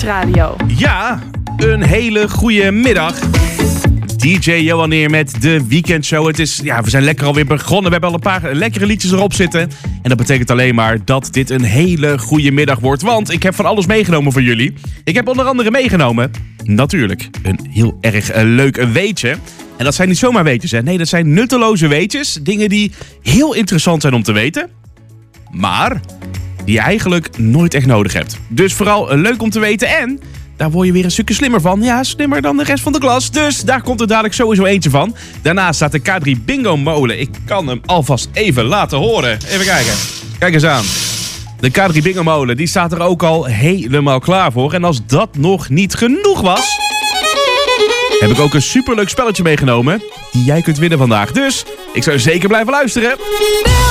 Nieuwsradio. Ja, een hele goede middag. DJ Johan hier met de weekendshow. We zijn lekker alweer begonnen. We hebben al een paar lekkere liedjes erop zitten. En dat betekent alleen maar dat dit een hele goede middag wordt. Want ik heb van alles meegenomen voor jullie. Ik heb onder andere meegenomen, natuurlijk, een heel erg leuk weetje. En dat zijn niet zomaar weetjes, hè. Nee, dat zijn nutteloze weetjes. Dingen die heel interessant zijn om te weten. Maar die je eigenlijk nooit echt nodig hebt. Dus vooral leuk om te weten en daar word je weer een stukje slimmer van. Ja, slimmer dan de rest van de klas. Dus daar komt er dadelijk sowieso eentje van. Daarnaast staat de K3 Bingo Molen. Ik kan hem alvast even laten horen. Even kijken. Kijk eens aan. De K3 Bingo Molen, die staat er ook al helemaal klaar voor. En als dat nog niet genoeg was, heb ik ook een superleuk spelletje meegenomen die jij kunt winnen vandaag. Dus ik zou zeker blijven luisteren.